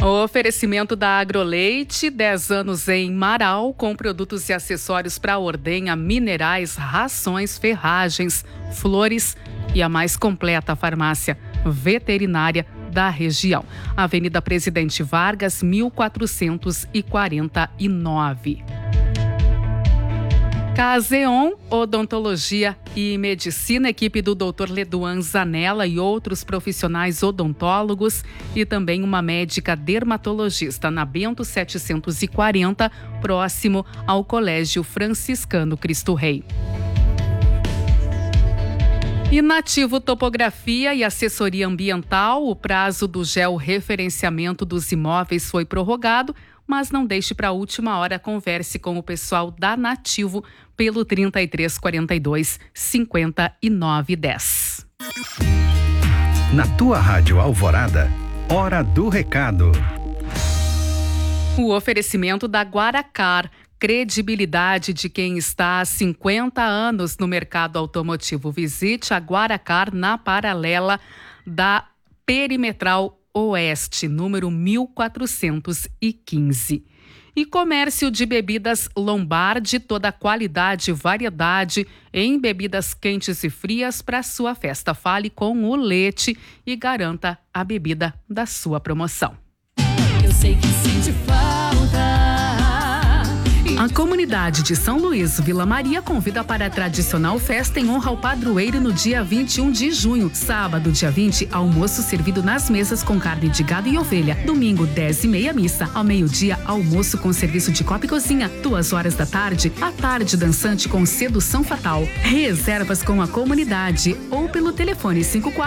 O oferecimento da Agroleite, 10 anos em Marau, com produtos e acessórios para ordenha, minerais, rações, ferragens, flores e a mais completa farmácia veterinária da região. Avenida Presidente Vargas, 1449. Caseon, Odontologia e Medicina, equipe do Dr. Leduan Zanella e outros profissionais odontólogos e também uma médica dermatologista na Bento 740, próximo ao Colégio Franciscano Cristo Rei. E Nativo Topografia e Assessoria Ambiental, o prazo do georreferenciamento dos imóveis foi prorrogado, mas não deixe para a última hora. Converse com o pessoal da Nativo pelo 3342 5910. Na tua Rádio Alvorada, Hora do Recado. O oferecimento da Guaracar, credibilidade de quem está há 50 anos no mercado automotivo. Visite a Guaracar na paralela da Perimetral Oeste, número 1415. E comércio de bebidas Lombardi, toda a qualidade e variedade em bebidas quentes e frias para sua festa. Fale com o Leite e garanta a bebida da sua promoção. Eu sei que sente falta. A comunidade de São Luís, Vila Maria, convida para a tradicional festa em honra ao padroeiro no dia 21 de junho. Sábado, dia 20, almoço servido nas mesas com carne de gado e ovelha. Domingo, 10h30, missa. Ao meio-dia, almoço com serviço de copa e cozinha. 2h da tarde, a tarde dançante com sedução fatal. Reservas com a comunidade ou pelo telefone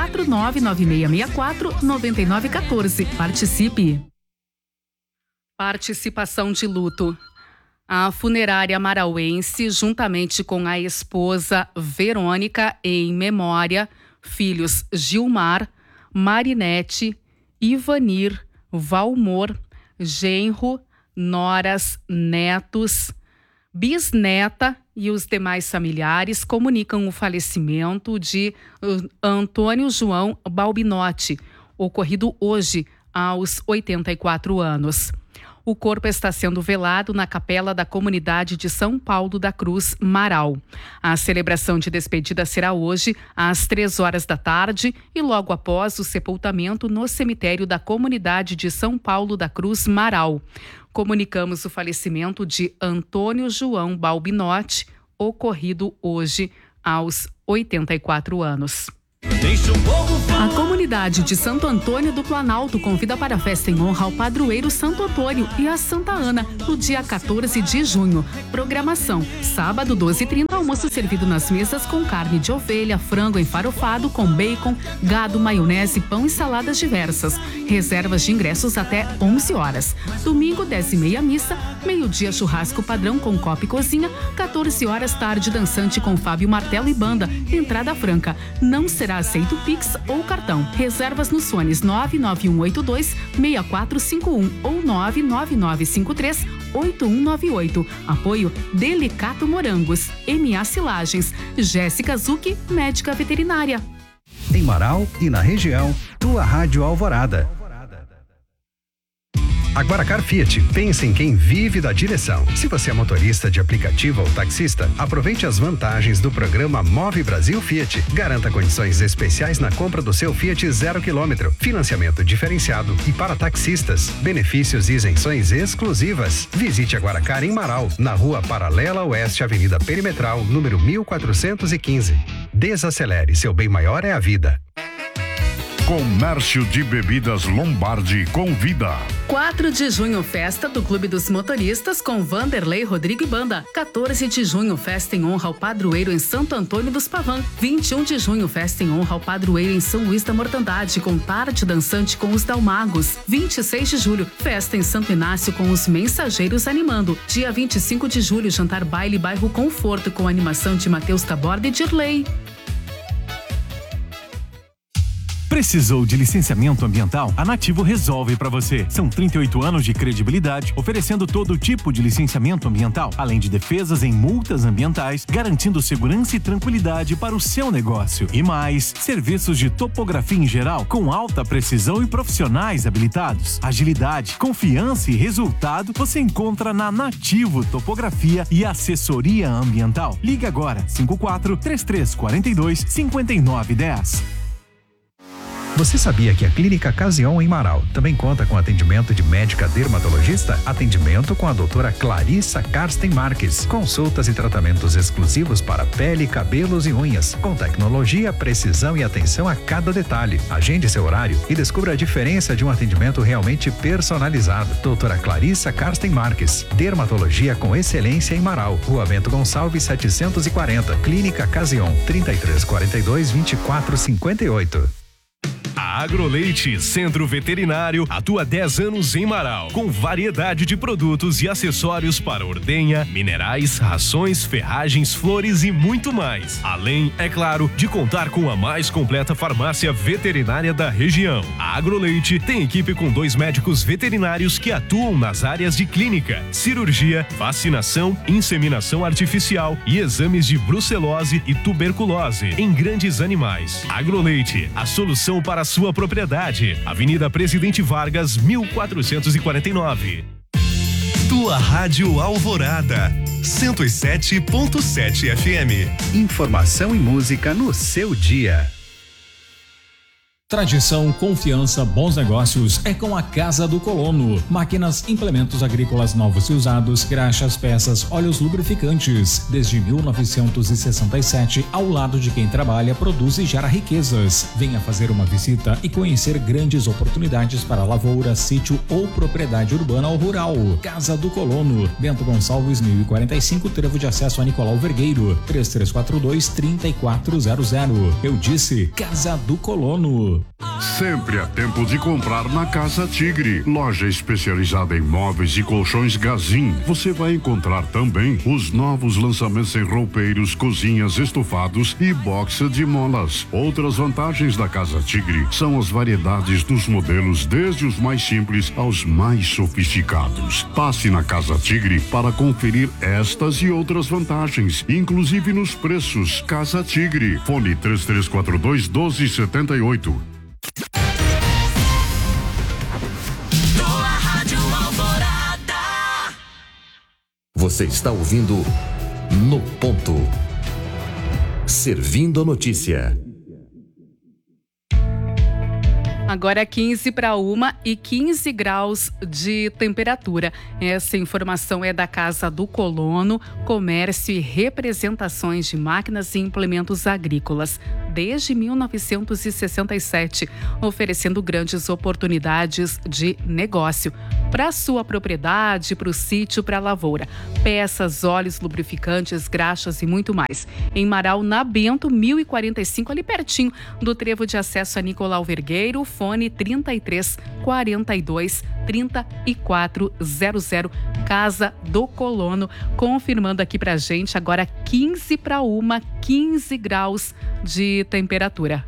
54996649914. Participe. Participação de luto. A funerária marauense, juntamente com a esposa Verônica, em memória, filhos Gilmar, Marinete, Ivanir, Valmor, genro, noras, netos, bisneta e os demais familiares comunicam o falecimento de Antônio João Balbinotti, ocorrido hoje aos 84 anos. O corpo está sendo velado na capela da comunidade de São Paulo da Cruz, Marau. A celebração de despedida será hoje às 3h da tarde e logo após o sepultamento no cemitério da comunidade de São Paulo da Cruz, Marau. Comunicamos o falecimento de Antônio João Balbinotti, ocorrido hoje aos 84 anos. A comunidade de Santo Antônio do Planalto convida para a festa em honra ao padroeiro Santo Antônio e a Santa Ana, no dia 14 de junho. Programação: sábado, 12h30, almoço servido nas mesas com carne de ovelha, frango enfarofado com bacon, gado, maionese, pão e saladas diversas. Reservas de ingressos até 11h. Domingo, 10h30, missa. Meio-dia, churrasco padrão com copa e cozinha. 14h, tarde dançante com Fábio Martelo e banda. Entrada franca. Não será aceito Pix ou cartão. Reservas nos fones 99182-6451 ou 99953-8198. Apoio Delicato Morangos, MA Silagens, Jéssica Zucchi, médica veterinária. Em Marau e na região, tua Rádio Alvorada. A Guaracar Fiat pensa em quem vive da direção. Se você é motorista de aplicativo ou taxista, aproveite as vantagens do programa Move Brasil Fiat. Garanta condições especiais na compra do seu Fiat 0 km, financiamento diferenciado e para taxistas, benefícios e isenções exclusivas. Visite a Guaracar em Marau, na Rua Paralela Oeste, Avenida Perimetral, número 1415. Desacelere, seu bem maior é a vida. Comércio de Bebidas Lombardi convida. 4 de junho, festa do Clube dos Motoristas com Vanderlei, Rodrigo e Banda. 14 de junho, festa em honra ao padroeiro em Santo Antônio dos Pavã. 21 de junho, festa em honra ao padroeiro em São Luís da Mortandade com tarde dançante com os Dalmagos. 26 de julho, festa em Santo Inácio com os Mensageiros animando. Dia 25 de julho, jantar baile bairro Conforto com animação de Matheus Taborda e Dirley. Precisou de licenciamento ambiental? A Nativo resolve para você. São 38 anos de credibilidade, oferecendo todo tipo de licenciamento ambiental, além de defesas em multas ambientais, garantindo segurança e tranquilidade para o seu negócio. E mais, serviços de topografia em geral, com alta precisão e profissionais habilitados. Agilidade, confiança e resultado você encontra na Nativo Topografia e Assessoria Ambiental. Ligue agora, 54-3342-5910. Você sabia que a Clínica Casion em Marau também conta com atendimento de médica dermatologista? Atendimento com a doutora Clarissa Karsten Marques. Consultas e tratamentos exclusivos para pele, cabelos e unhas, com tecnologia, precisão e atenção a cada detalhe. Agende seu horário e descubra a diferença de um atendimento realmente personalizado. Doutora Clarissa Karsten Marques. Dermatologia com excelência em Marau. Rua Bento Gonçalves 740. Clínica Casion 3342-2458. A Agroleite Centro Veterinário atua 10 anos em Marau, com variedade de produtos e acessórios para ordenha, minerais, rações, ferragens, flores e muito mais. Além, é claro, de contar com a mais completa farmácia veterinária da região. A Agroleite tem equipe com 2 médicos veterinários que atuam nas áreas de clínica, cirurgia, vacinação, inseminação artificial e exames de brucelose e tuberculose em grandes animais. Agroleite, a solução para a sua propriedade. Avenida Presidente Vargas, 1449. Tua Rádio Alvorada, 107.7 FM. Informação e música no seu dia. Tradição, confiança, bons negócios é com a Casa do Colono. Máquinas, implementos agrícolas novos e usados, graxas, peças, óleos lubrificantes. Desde 1967, ao lado de quem trabalha, produz e gera riquezas. Venha fazer uma visita e conhecer grandes oportunidades para lavoura, sítio ou propriedade urbana ou rural. Casa do Colono, Bento Gonçalves 1045, trevo de acesso a Nicolau Vergueiro, 3342-3400. Eu disse Casa do Colono. Sempre há tempo de comprar na Casa Tigre, loja especializada em móveis e colchões Gazin. Você vai encontrar também os novos lançamentos em roupeiros, cozinhas, estofados e boxa de molas. Outras vantagens da Casa Tigre são as variedades dos modelos, desde os mais simples aos mais sofisticados. Passe na Casa Tigre para conferir estas e outras vantagens, inclusive nos preços. Casa Tigre, fone 3342-1278. Você está ouvindo No Ponto. Servindo a notícia. Agora 15:01 e 15 graus de temperatura. Essa informação é da Casa do Colono, comércio e representações de máquinas e implementos agrícolas. Desde 1967, oferecendo grandes oportunidades de negócio para sua propriedade, para o sítio, para a lavoura. Peças, óleos, lubrificantes, graxas e muito mais. Em Marau, na Bento, 1045, ali pertinho do trevo de acesso a Nicolau Vergueiro, fone 3342-3400, Casa do Colono, confirmando aqui pra gente, agora 15:01, 15 graus de temperatura.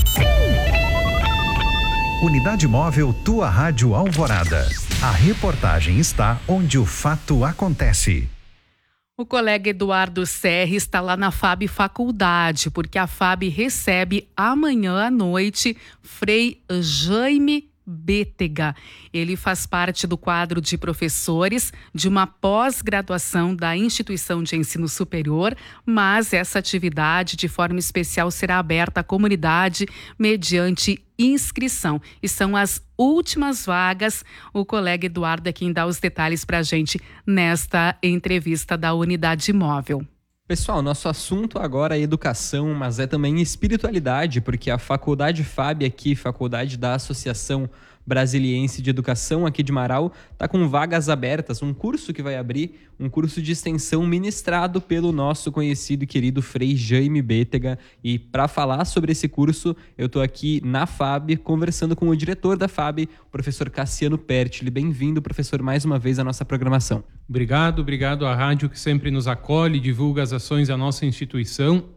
Unidade Móvel Tua Rádio Alvorada. A reportagem está onde o fato acontece. O colega Eduardo Serri está lá na FAB Faculdade, porque a FAB recebe amanhã à noite Frei Jaime Bétega. Ele faz parte do quadro de professores de uma pós-graduação da instituição de ensino superior, mas essa atividade de forma especial será aberta à comunidade mediante inscrição. E são as últimas vagas. O colega Eduardo é quem dá os detalhes para a gente nesta entrevista da Unidade Móvel. Pessoal, nosso assunto agora é educação, mas é também espiritualidade, porque a Faculdade FAB aqui, Faculdade da Associação Brasiliense de Educação aqui de Marau, está com vagas abertas, um curso que vai abrir, um curso de extensão ministrado pelo nosso conhecido e querido Frei Jaime Bétega. E para falar sobre esse curso, eu estou aqui na FAB conversando com o diretor da FAB, o professor Cassiano Pertile. Bem-vindo, professor, mais uma vez à nossa programação. Obrigado à rádio que sempre nos acolhe, divulga as ações da nossa instituição.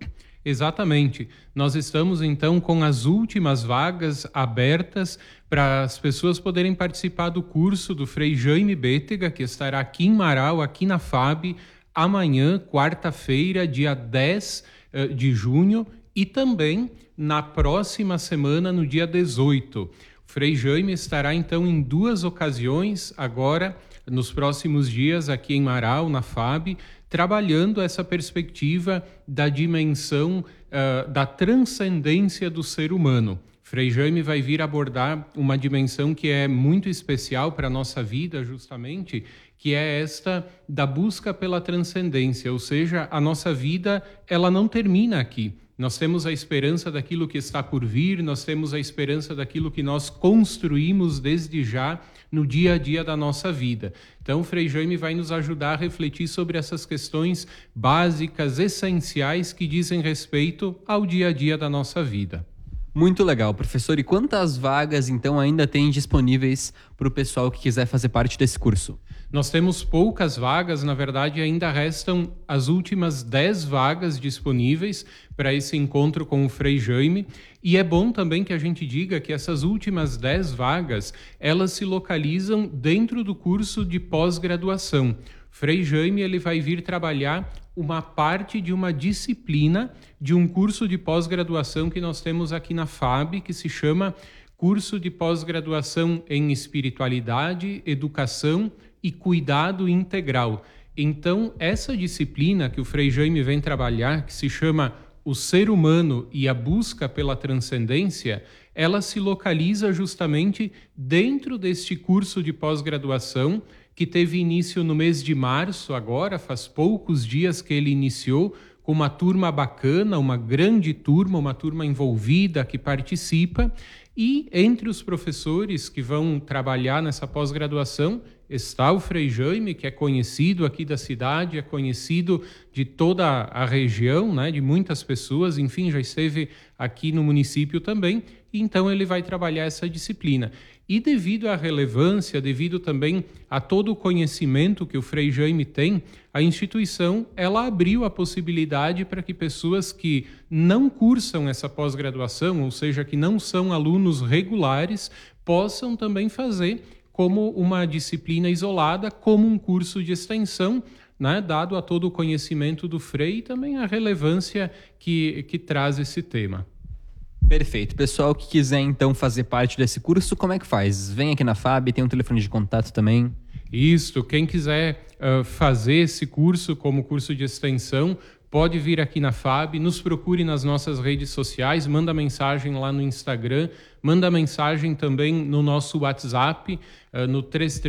Exatamente. Nós estamos, então, com as últimas vagas abertas para as pessoas poderem participar do curso do Frei Jaime Bétega, que estará aqui em Marau, aqui na FAB, amanhã, quarta-feira, dia 10 de junho, e também na próxima semana, no dia 18. O Frei Jaime estará, então, em 2 ocasiões, agora, nos próximos dias, aqui em Marau, na FAB, trabalhando essa perspectiva da dimensão da transcendência do ser humano. Frei Jaime vai vir abordar uma dimensão que é muito especial para a nossa vida, justamente, que é esta da busca pela transcendência, ou seja, a nossa vida ela não termina aqui. Nós temos a esperança daquilo que está por vir, nós temos a esperança daquilo que nós construímos desde já no dia a dia da nossa vida. Então, o Frei Jaime vai nos ajudar a refletir sobre essas questões básicas, essenciais, que dizem respeito ao dia a dia da nossa vida. Muito legal, professor. E quantas vagas, então, ainda tem disponíveis para o pessoal que quiser fazer parte desse curso? Nós temos poucas vagas, na verdade ainda restam as últimas 10 vagas disponíveis para esse encontro com o Frei Jaime. E é bom também que a gente diga que essas últimas 10 vagas, elas se localizam dentro do curso de pós-graduação. Frei Jaime ele vai vir trabalhar uma parte de uma disciplina de um curso de pós-graduação que nós temos aqui na FAB, que se chama Curso de Pós-Graduação em Espiritualidade, Educação e Cuidado Integral. Então, essa disciplina que o Frei Jaime vem trabalhar, que se chama O Ser Humano e a Busca pela Transcendência, ela se localiza justamente dentro deste curso de pós-graduação, que teve início no mês de março, agora faz poucos dias que ele iniciou, com uma turma bacana, uma grande turma, uma turma envolvida que participa, e entre os professores que vão trabalhar nessa pós-graduação está o Frei Jaime, que é conhecido aqui da cidade, é conhecido de toda a região, né, de muitas pessoas, enfim, já esteve aqui no município também, e então ele vai trabalhar essa disciplina. E devido à relevância, devido também a todo o conhecimento que o Frei Jaime tem, a instituição ela abriu a possibilidade para que pessoas que não cursam essa pós-graduação, ou seja, que não são alunos regulares, possam também fazer como uma disciplina isolada, como um curso de extensão, né, dado a todo o conhecimento do Frei e também a relevância que traz esse tema. Perfeito. Pessoal que quiser então fazer parte desse curso, como é que faz? Vem aqui na FAB, tem um telefone de contato também? Isso, quem quiser fazer esse curso como curso de extensão, pode vir aqui na FAB, nos procure nas nossas redes sociais, manda mensagem lá no Instagram, manda mensagem também no nosso WhatsApp, no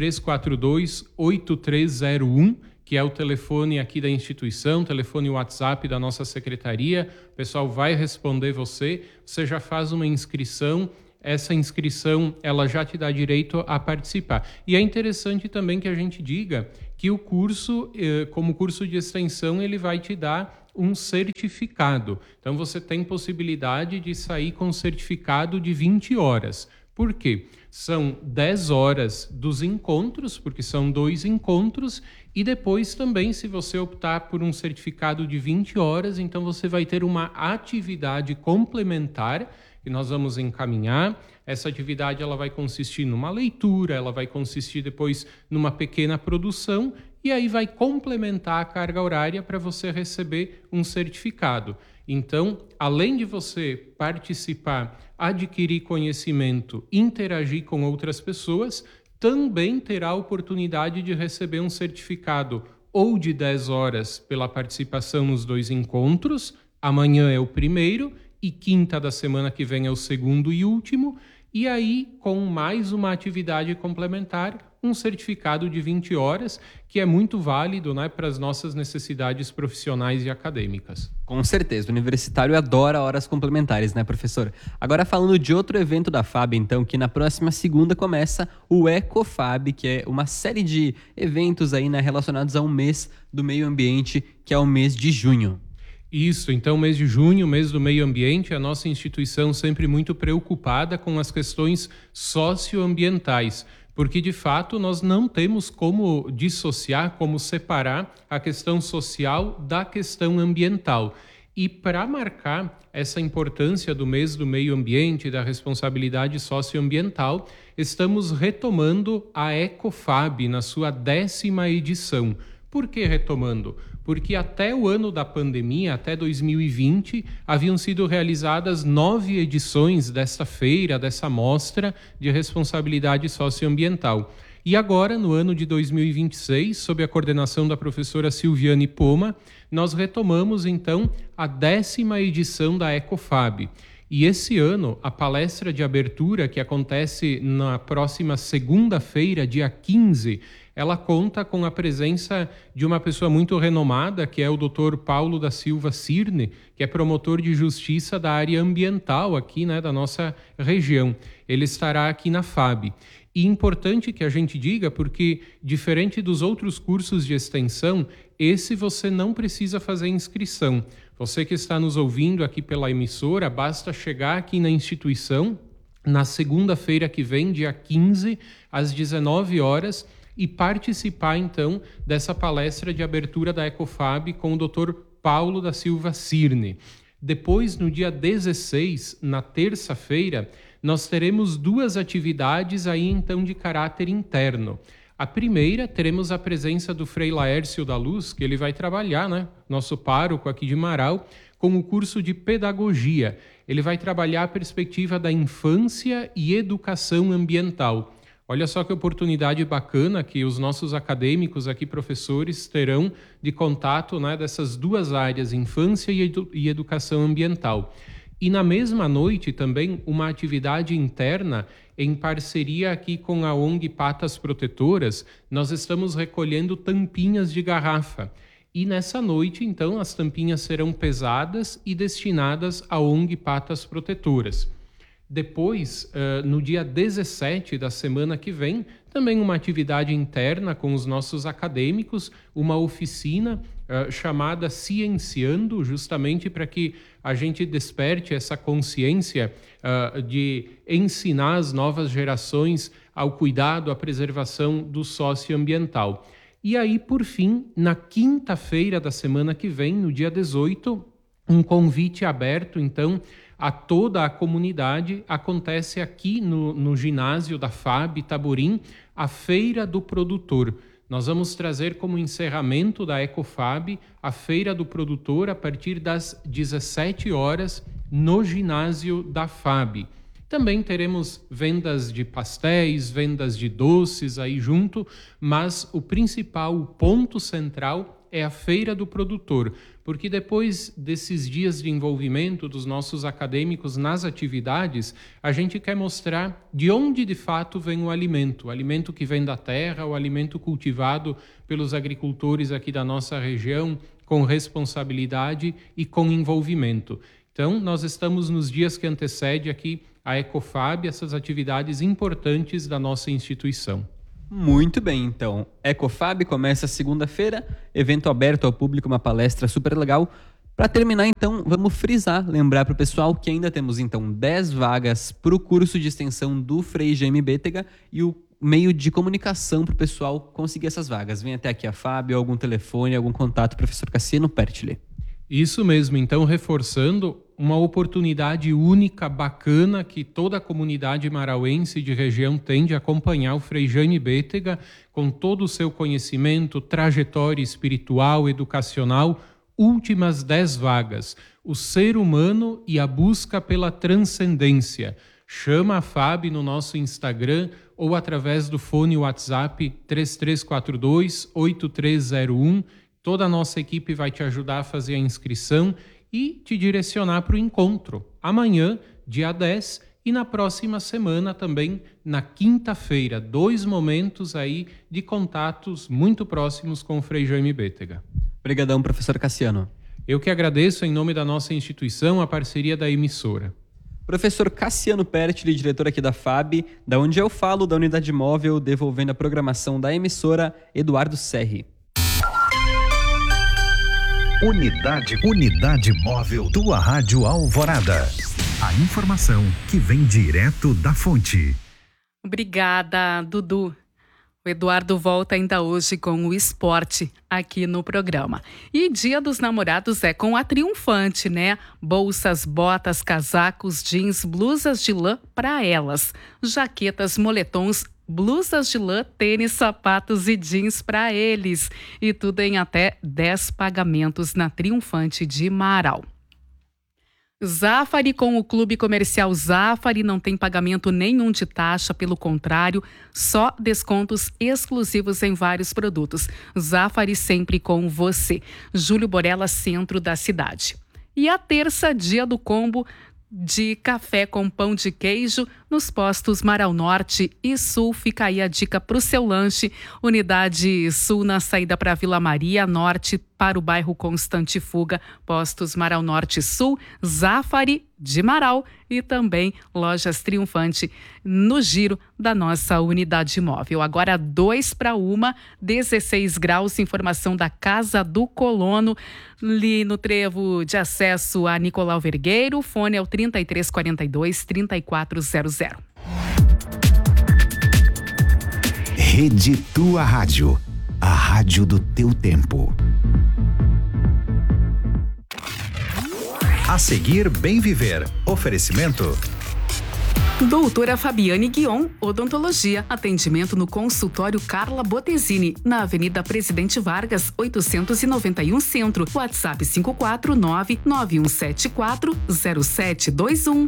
3342-8301, que é o telefone aqui da instituição, telefone WhatsApp da nossa secretaria. O pessoal vai responder você já faz uma inscrição, essa inscrição ela já te dá direito a participar. E é interessante também que a gente diga que o curso, como curso de extensão, ele vai te dar um certificado. Então você tem possibilidade de sair com um certificado de 20 horas. Por quê? São 10 horas dos encontros, porque são 2 encontros, e depois também, se você optar por um certificado de 20 horas, então você vai ter uma atividade complementar que nós vamos encaminhar. Essa atividade ela vai consistir numa leitura, ela vai consistir depois numa pequena produção, e aí vai complementar a carga horária para você receber um certificado. Então, além de você participar, adquirir conhecimento, interagir com outras pessoas, também terá a oportunidade de receber um certificado ou de 10 horas pela participação nos 2 encontros, amanhã é o primeiro e quinta da semana que vem é o segundo e último, e aí com mais uma atividade complementar, um certificado de 20 horas, que é muito válido, né, para as nossas necessidades profissionais e acadêmicas. Com certeza, o universitário adora horas complementares, né, professor? Agora falando de outro evento da FAB, então, que na próxima segunda começa o EcoFab, que é uma série de eventos aí, né, relacionados a um mês do meio ambiente, que é o mês de junho. Isso, então mês de junho, mês do meio ambiente, a nossa instituição sempre muito preocupada com as questões socioambientais, porque de fato nós não temos como dissociar, como separar a questão social da questão ambiental. E para marcar essa importância do mês do meio ambiente e da responsabilidade socioambiental, estamos retomando a Ecofab na sua 10ª edição. Por que retomando? Porque até o ano da pandemia, até 2020, haviam sido realizadas 9 edições desta feira, dessa mostra de responsabilidade socioambiental. E agora, no ano de 2026, sob a coordenação da professora Silviane Poma, nós retomamos, então, a 10ª edição da Ecofab. E esse ano, a palestra de abertura, que acontece na próxima segunda-feira, dia 15, ela conta com a presença de uma pessoa muito renomada, que é o Dr. Paulo da Silva Cirne, que é promotor de justiça da área ambiental aqui, da nossa região. Ele estará aqui na FAB. E importante que a gente diga, porque diferente dos outros cursos de extensão, esse você não precisa fazer inscrição. Você que está nos ouvindo aqui pela emissora, basta chegar aqui na instituição na segunda-feira que vem, dia 15, às 19 horas, e participar, então, dessa palestra de abertura da Ecofab com o Dr. Paulo da Silva Cirne. Depois, no dia 16, na terça-feira, nós teremos 2 atividades aí, então, de caráter interno. A primeira, teremos a presença do Frei Laércio da Luz, que ele vai trabalhar, nosso pároco aqui de Marau, com o curso de pedagogia. Ele vai trabalhar a perspectiva da infância e educação ambiental. Olha só que oportunidade bacana que os nossos acadêmicos aqui, professores, terão de contato dessas 2 áreas, infância e educação ambiental. E na mesma noite também uma atividade interna em parceria aqui com a ONG Patas Protetoras, nós estamos recolhendo tampinhas de garrafa. E nessa noite, então, as tampinhas serão pesadas e destinadas à ONG Patas Protetoras. Depois, no dia 17 da semana que vem, também uma atividade interna com os nossos acadêmicos, uma oficina chamada Cienciando, justamente para que a gente desperte essa consciência de ensinar as novas gerações ao cuidado, à preservação do socioambiental. E aí, por fim, na quinta-feira da semana que vem, no dia 18, um convite aberto, então, a toda a comunidade. Acontece aqui no ginásio da FAB Taborim, a Feira do Produtor. Nós vamos trazer como encerramento da Ecofab a Feira do Produtor a partir das 17 horas no ginásio da FAB. Também teremos vendas de pastéis, vendas de doces aí junto, mas o principal, o ponto central é a Feira do Produtor, porque depois desses dias de envolvimento dos nossos acadêmicos nas atividades, a gente quer mostrar de onde de fato vem o alimento que vem da terra, o alimento cultivado pelos agricultores aqui da nossa região, com responsabilidade e com envolvimento. Então, nós estamos nos dias que antecedem aqui a Ecofab, essas atividades importantes da nossa instituição. Muito bem, então. Ecofab começa segunda-feira, evento aberto ao público, uma palestra super legal. Para terminar, então, vamos frisar, lembrar para o pessoal que ainda temos, então, 10 vagas para o curso de extensão do Frei Jaime Bétega e o meio de comunicação para o pessoal conseguir essas vagas. Vem até aqui a FAB, algum telefone, algum contato, professor Cassiano Pertile. Isso mesmo, então, reforçando uma oportunidade única, bacana, que toda a comunidade marauense de região tem de acompanhar o Frei Jaime Bétega com todo o seu conhecimento, trajetória espiritual, educacional, últimas 10 vagas, o ser humano e a busca pela transcendência. Chama a FAB no nosso Instagram ou através do fone WhatsApp 3342-8301. Toda a nossa equipe vai te ajudar a fazer a inscrição e te direcionar para o encontro. Amanhã, dia 10, e na próxima semana também, na quinta-feira. 2 momentos aí de contatos muito próximos com o Frei Jaime Bétega. Obrigadão, professor Cassiano. Eu que agradeço, em nome da nossa instituição, a parceria da emissora. Professor Cassiano Pertile, diretor aqui da FAB, da onde eu falo, da unidade móvel, devolvendo a programação da emissora, Eduardo Serri. Unidade móvel, tua Rádio Alvorada. A informação que vem direto da fonte. Obrigada, Dudu. O Eduardo volta ainda hoje com o esporte aqui no programa. E Dia dos Namorados é com a Triunfante, né? Bolsas, botas, casacos, jeans, blusas de lã para elas. Jaquetas, moletons, blusas de lã, tênis, sapatos e jeans para eles. E tudo em até 10 pagamentos na Triunfante de Marau. Zafari com o Clube Comercial Zafari não tem pagamento nenhum de taxa, pelo contrário, só descontos exclusivos em vários produtos. Zafari sempre com você. Júlio Borella, centro da cidade. E a terça, dia do combo de café com pão de queijo nos postos Marau Norte e Sul. Fica aí a dica para o seu lanche. Unidade Sul na saída para Vila Maria, Norte para o bairro Constante Fuga, postos Marau Norte e Sul, Zafari de Marau e também Lojas Triunfante no giro da nossa unidade móvel. Agora 2:1, 16 graus, informação da Casa do Colono, ali no trevo de acesso a Nicolau Vergueiro, fone é o 3342-3400. Rede Tua Rádio, a rádio do teu tempo. A seguir, Bem Viver. Oferecimento. Doutora Fabiane Guion, Odontologia. Atendimento no consultório Carla Bottesini, na Avenida Presidente Vargas, 891 Centro. WhatsApp 549-9174-0721.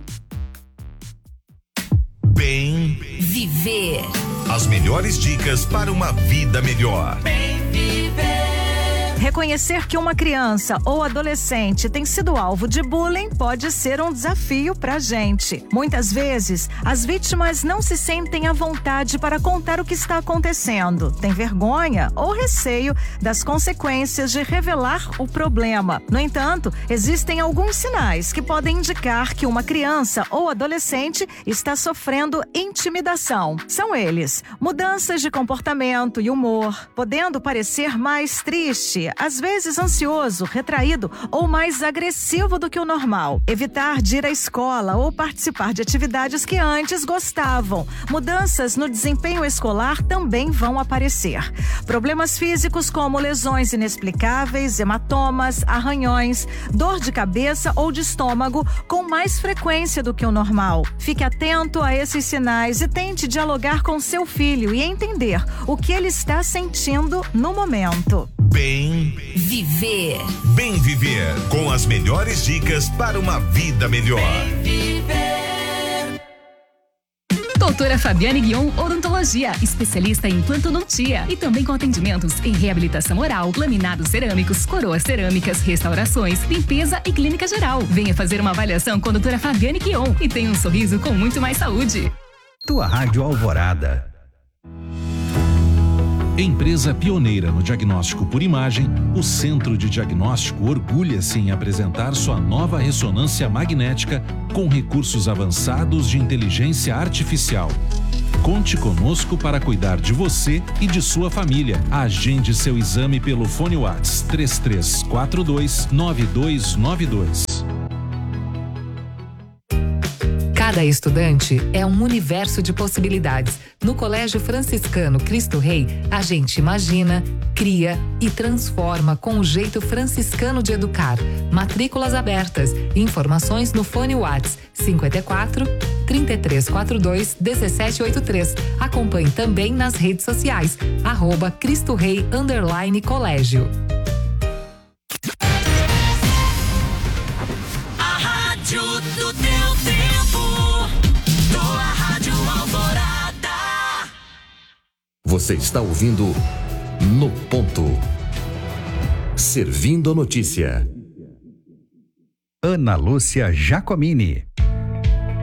Bem Viver. As melhores dicas para uma vida melhor. Bem viver. Reconhecer que uma criança ou adolescente tem sido alvo de bullying pode ser um desafio pra gente. Muitas vezes, as vítimas não se sentem à vontade para contar o que está acontecendo. Tem vergonha ou receio das consequências de revelar o problema. No entanto, existem alguns sinais que podem indicar que uma criança ou adolescente está sofrendo intimidação. São eles: mudanças de comportamento e humor, podendo parecer mais triste, às vezes ansioso, retraído ou mais agressivo do que o normal. Evitar de ir à escola ou participar de atividades que antes gostavam. Mudanças no desempenho escolar também vão aparecer. Problemas físicos como lesões inexplicáveis, hematomas, arranhões, dor de cabeça ou de estômago com mais frequência do que o normal. Fique atento a esses sinais e tente dialogar com seu filho e entender o que ele está sentindo no momento. Bem Viver. Bem Viver, com as melhores dicas para uma vida melhor. Bem viver. Doutora Fabiane Guion, Odontologia, especialista em implantodontia e também com atendimentos em reabilitação oral, laminados cerâmicos, coroas cerâmicas, restaurações, limpeza e clínica geral. Venha fazer uma avaliação com a doutora Fabiane Guion e tenha um sorriso com muito mais saúde. Tua Rádio Alvorada. Empresa pioneira no diagnóstico por imagem, o Centro de Diagnóstico orgulha-se em apresentar sua nova ressonância magnética com recursos avançados de inteligência artificial. Conte conosco para cuidar de você e de sua família. Agende seu exame pelo fone WhatsApp 3342-9292. Cada estudante é um universo de possibilidades. No Colégio Franciscano Cristo Rei, a gente imagina, cria e transforma com o jeito franciscano de educar. Matrículas abertas. Informações no fone WhatsApp 54 3342 1783. Acompanhe também nas redes sociais @CristoRei_Colégio. A rádio do teu tempo. Tua Rádio Alvorada. Você está ouvindo No Ponto. Servindo a notícia. Ana Lúcia Giacomini.